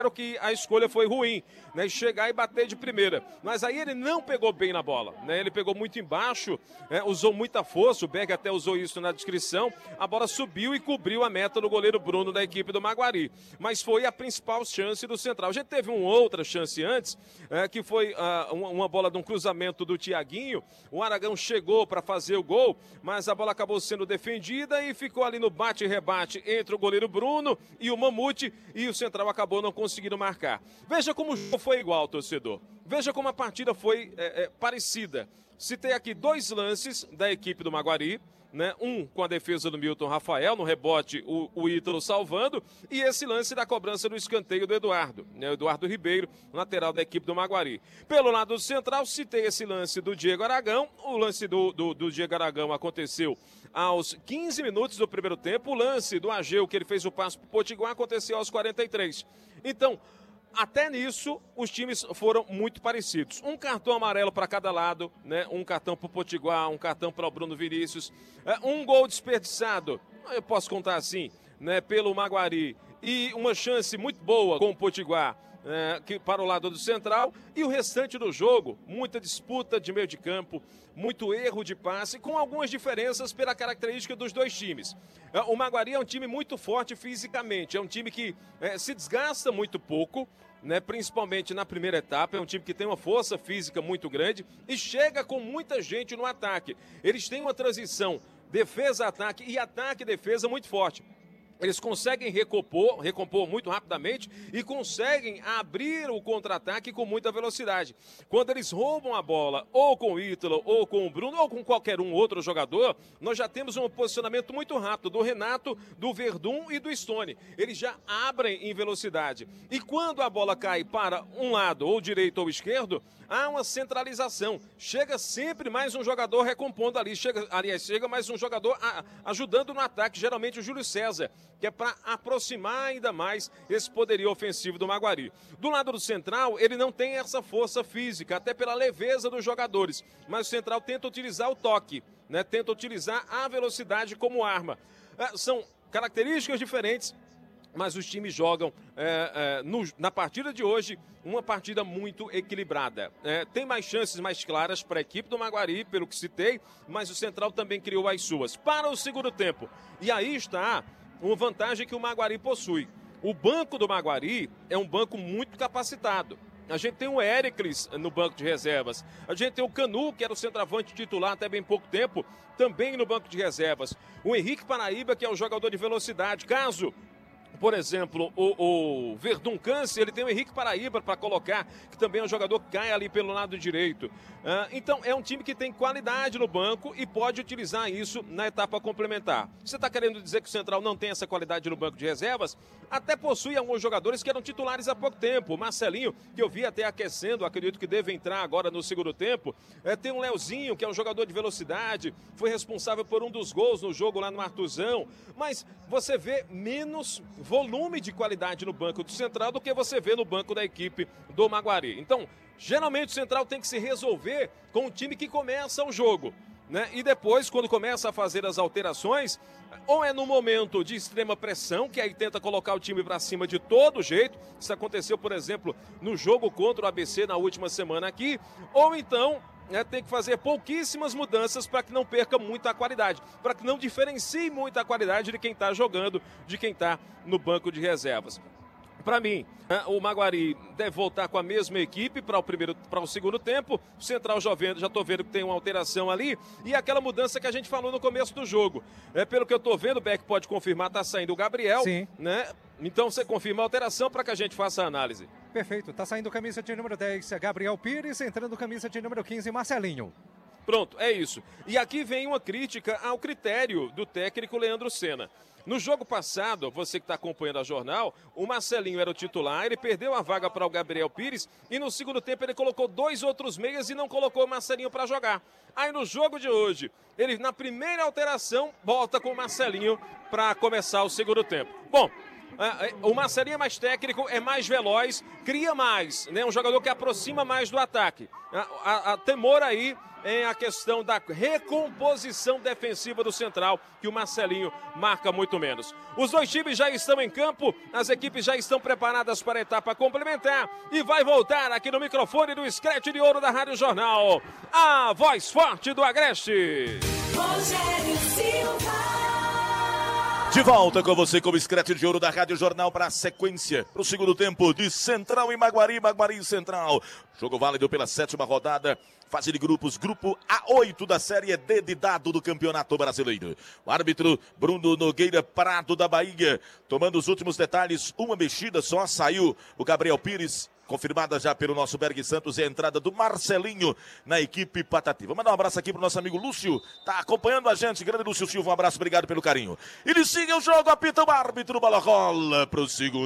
que a escolha foi ruim, né? Chegar e bater de primeira. Mas aí ele não pegou bem na bola, né? Ele pegou muito embaixo, usou muita força, o Berg até usou isso na descrição. A bola subiu e cobriu a meta do goleiro Bruno da equipe do Maguari. Mas foi a principal chance do Central. A gente teve uma outra chance antes, que foi uma bola de um cruzamento do Tiaguinho. O Aragão chegou para fazer o gol, mas a bola acabou sendo defendida e ficou ali no bate e rebate entre o goleiro Bruno e o Mamute, e o Central acabou não conseguindo marcar. Veja como o jogo foi igual, torcedor. Veja como a partida foi parecida. Citei aqui dois lances da equipe do Maguari, né? Um com a defesa do Milton Rafael, no rebote o Ítalo salvando, e esse lance da cobrança do escanteio do Eduardo, né? O Eduardo Ribeiro, lateral da equipe do Maguari. Pelo lado do Central, citei esse lance do Diego Aragão. O lance do Diego Aragão aconteceu aos 15 minutos do primeiro tempo. O lance do Ageu, que ele fez o passe para o Potiguar, aconteceu aos 43. Então, até nisso, os times foram muito parecidos. Um cartão amarelo para cada lado, né? Um cartão para o Potiguar, um cartão para o Bruno Vinícius. Um gol desperdiçado, eu posso contar assim, né? Pelo Maguari. E uma chance muito boa com o Potiguar, para o lado do Central. E o restante do jogo, muita disputa de meio de campo, muito erro de passe, com algumas diferenças pela característica dos dois times. O Maguari é um time muito forte fisicamente, é um time que se desgasta muito pouco, né, principalmente na primeira etapa. É um time que tem uma força física muito grande e chega com muita gente no ataque. Eles têm uma transição defesa-ataque e ataque-defesa muito forte. Eles conseguem recompor muito rapidamente e conseguem abrir o contra-ataque com muita velocidade. Quando eles roubam a bola, ou com o Ítalo, ou com o Bruno, ou com qualquer outro jogador, nós já temos um posicionamento muito rápido do Renato, do Verdun e do Stone. Eles já abrem em velocidade. E quando a bola cai para um lado, ou direito ou esquerdo, há uma centralização. Chega sempre mais um jogador recompondo ali. Chega mais um jogador ajudando no ataque, geralmente o Júlio César, que é para aproximar ainda mais esse poderio ofensivo do Maguari. Do lado do Central, ele não tem essa força física, até pela leveza dos jogadores. Mas o Central tenta utilizar o toque, né? Tenta utilizar a velocidade como arma. São características diferentes, mas os times jogam na partida de hoje uma partida muito equilibrada. Tem mais chances mais claras para a equipe do Maguari, pelo que citei, mas o Central também criou as suas. Para o segundo tempo, e aí está uma vantagem que o Maguari possui. O banco do Maguari é um banco muito capacitado. A gente tem o Éricles no banco de reservas. A gente tem o Canu, que era o centroavante titular até bem pouco tempo, também no banco de reservas. O Henrique Paraíba, que é um jogador de velocidade. Caso, por exemplo, o Verdun Câncer, ele tem o Henrique Paraíba para colocar, que também é um jogador que cai ali pelo lado direito. Então, é um time que tem qualidade no banco e pode utilizar isso na etapa complementar. Você está querendo dizer que o Central não tem essa qualidade no banco de reservas? Até possui alguns jogadores que eram titulares há pouco tempo. O Marcelinho, que eu vi até aquecendo, acredito que deve entrar agora no segundo tempo. Tem o Leozinho, que é um jogador de velocidade, foi responsável por um dos gols no jogo lá no Artuzão. Mas você vê menos volume de qualidade no banco do Central do que você vê no banco da equipe do Maguari. Então, geralmente o Central tem que se resolver com o time que começa o jogo, né? E depois, quando começa a fazer as alterações, ou é no momento de extrema pressão, que aí tenta colocar o time para cima de todo jeito. Isso aconteceu, por exemplo, no jogo contra o ABC na última semana aqui, ou então tem que fazer pouquíssimas mudanças para que não perca muito a qualidade, para que não diferencie muito a qualidade de quem está jogando, de quem está no banco de reservas. Para mim, o Maguari deve voltar com a mesma equipe para o segundo tempo. O Central já estou vendo que tem uma alteração ali. E aquela mudança que a gente falou no começo do jogo. Pelo que eu estou vendo, o Beck pode confirmar, está saindo o Gabriel. Sim. Né? Então você confirma a alteração para que a gente faça a análise. Perfeito, está saindo camisa de número 10, Gabriel Pires, entrando camisa de número 15, Marcelinho. Pronto, é isso. E aqui vem uma crítica ao critério do técnico Leandro Senna. No jogo passado, você que está acompanhando a jornal, o Marcelinho era o titular, ele perdeu a vaga para o Gabriel Pires e no segundo tempo ele colocou dois outros meias e não colocou o Marcelinho para jogar. Aí no jogo de hoje, ele na primeira alteração volta com o Marcelinho para começar o segundo tempo. Bom, O Marcelinho é mais técnico, é mais veloz, cria mais, né? Um jogador que aproxima mais do ataque. A temor aí em a questão da recomposição defensiva do central, que o Marcelinho marca muito menos. Os dois times já estão em campo, as equipes já estão preparadas para a etapa complementar e vai voltar aqui no microfone do Scratch de Ouro da Rádio Jornal, a voz forte do Agreste. Rogério Silva. De volta com você, como Scratch de Ouro da Rádio Jornal, para a sequência, para o segundo tempo de Central e Maguari, Maguari e Central. Jogo válido pela 7ª rodada, fase de grupos, grupo A8 da Série D de dado do Campeonato Brasileiro. O árbitro Bruno Nogueira Prado da Bahia, tomando os últimos detalhes, uma mexida só, saiu o Gabriel Pires. Confirmada já pelo nosso Berg Santos e a entrada do Marcelinho na equipe Patati. Vamos mandar um abraço aqui pro nosso amigo Lúcio, tá acompanhando a gente, grande Lúcio Silva, um abraço, obrigado pelo carinho. Inicia o jogo, apita o árbitro, bola rola pro segundo.